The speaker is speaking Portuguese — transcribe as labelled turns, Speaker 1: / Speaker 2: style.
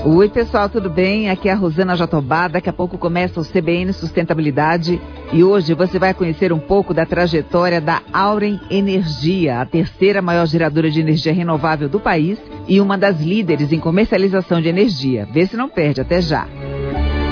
Speaker 1: Oi, pessoal, tudo bem? Aqui é a Rosana Jatobá. Daqui a pouco começa o CBN Sustentabilidade e hoje você vai conhecer um pouco da trajetória da Auren Energia, a terceira maior geradora de energia renovável do país e uma das líderes em comercialização de energia. Vê se não perde, até já.